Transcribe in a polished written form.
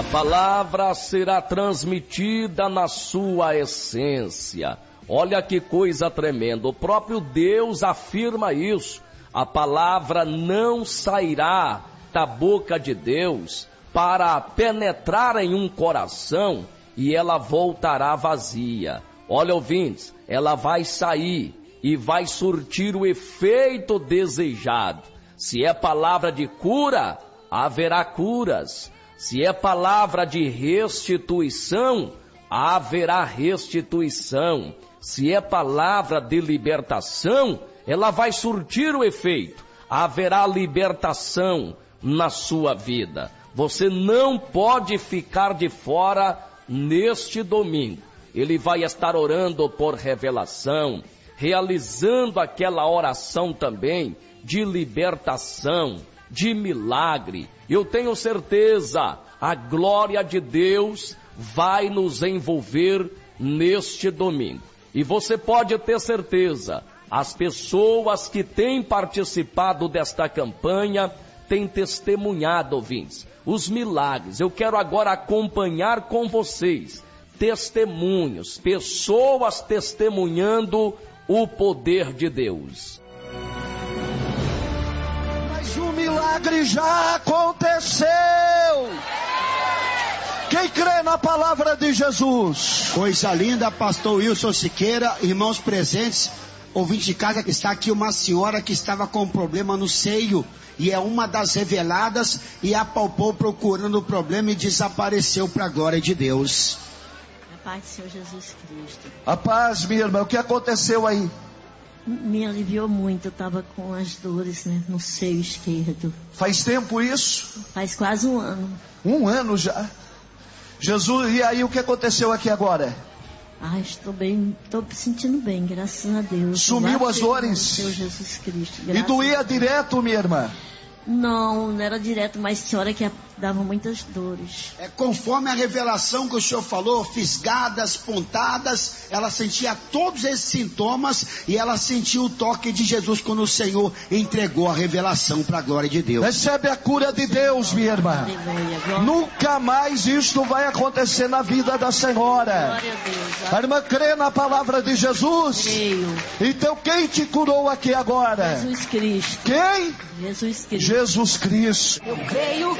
A palavra será transmitida na sua essência. Olha que coisa tremenda, o próprio Deus afirma isso. A palavra não sairá da boca de Deus para penetrar em um coração e ela voltará vazia. Olha, ouvintes, ela vai sair e vai surtir o efeito desejado. Se é palavra de cura, haverá curas. Se é palavra de restituição, haverá restituição. Se é palavra de libertação, ela vai surtir o efeito. Haverá libertação na sua vida. Você não pode ficar de fora neste domingo. Ele vai estar orando por revelação, realizando aquela oração também de libertação, de milagre. Eu tenho certeza, a glória de Deus vai nos envolver neste domingo. E você pode ter certeza, as pessoas que têm participado desta campanha têm testemunhado, ouvintes, os milagres. Eu quero agora acompanhar com vocês testemunhos, pessoas testemunhando o poder de Deus. Mas o milagre já aconteceu. Quem crê na palavra de Jesus? Coisa linda, pastor Wilson Siqueira, irmãos presentes, ouvinte de casa, que está aqui uma senhora que estava com um problema no seio, e é uma das reveladas, e apalpou procurando o problema e desapareceu para a glória de Deus. A paz do Senhor Jesus Cristo. A paz, minha irmã, o que aconteceu aí? Me aliviou muito, eu estava com as dores, né, no seio esquerdo. Faz tempo isso? Faz quase um ano. Um ano já? Jesus, e aí o que aconteceu aqui agora? Estou bem, estou me sentindo bem, graças a Deus. Sumiu as dores? Senhor Jesus Cristo. E doía direto, minha irmã? Não era direto, mas tinha hora que dava muitas dores. É conforme a revelação que o senhor falou, fisgadas, pontadas, ela sentia todos esses sintomas e ela sentiu o toque de Jesus quando o Senhor entregou a revelação para a glória de Deus. Recebe a cura de Deus, minha irmã. Aleluia. Nunca mais isto vai acontecer na vida da senhora. Glória a Deus. A irmã crê na palavra de Jesus? Creio. Então quem te curou aqui agora? Jesus Cristo. Quem? Jesus Cristo. Jesus Cristo. Eu creio